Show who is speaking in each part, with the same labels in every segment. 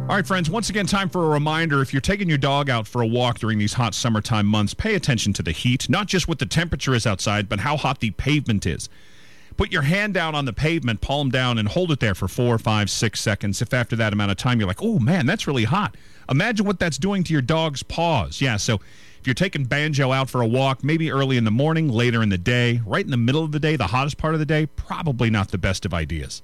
Speaker 1: All right, friends, once again, time for a reminder. If you're taking your dog out for a walk during these hot summertime months, pay attention to the heat, not just what the temperature is outside, but how hot the pavement is. Put your hand down on the pavement, palm down, and hold it there for 4, 5, 6 seconds. If after that amount of time you're like, oh, man, that's really hot. Imagine what that's doing to your dog's paws. Yeah, so if you're taking Banjo out for a walk, maybe early in the morning, later in the day, right in the middle of the day, the hottest part of the day, probably not the best of ideas.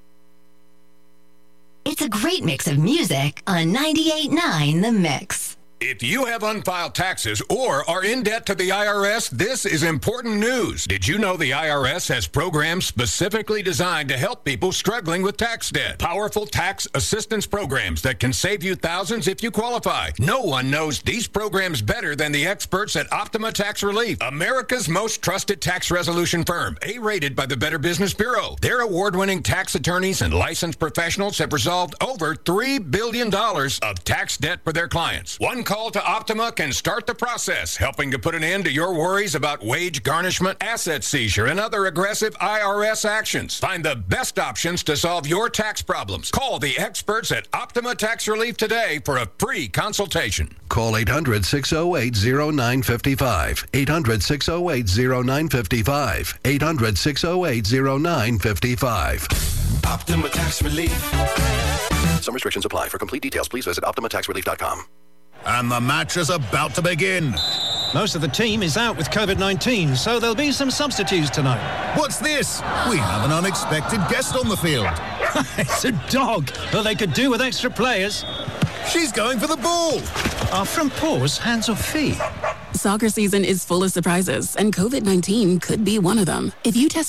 Speaker 2: It's a great mix of music on 98.9 The Mix.
Speaker 3: If you have unfiled taxes or are in debt to the IRS, this is important news. Did you know the IRS has programs specifically designed to help people struggling with tax debt? Powerful tax assistance programs that can save you thousands if you qualify. No one knows these programs better than the experts at Optima Tax Relief, America's most trusted tax resolution firm, A-rated by the Better Business Bureau. Their award-winning tax attorneys and licensed professionals have resolved over $3 billion of tax debt for their clients. One call to Optima can start the process, helping to put an end to your worries about wage garnishment, asset seizure, and other aggressive IRS actions. Find the best options to solve your tax problems. Call the experts at Optima Tax Relief today for a free consultation.
Speaker 4: Call 800-608-0955. 800-608-0955. 800-608-0955.
Speaker 5: Optima Tax Relief.
Speaker 4: Some restrictions apply. For complete details, please visit OptimaTaxRelief.com.
Speaker 6: And the match is about to begin.
Speaker 7: Most of the team is out with COVID-19, so there'll be some substitutes tonight.
Speaker 6: What's this? We have an unexpected guest on the field.
Speaker 7: It's a dog. Well, they could do with extra players.
Speaker 6: She's going for the ball.
Speaker 7: Are front paws hands or feet?
Speaker 8: Soccer season is full of surprises, and COVID-19 could be one of them. If you test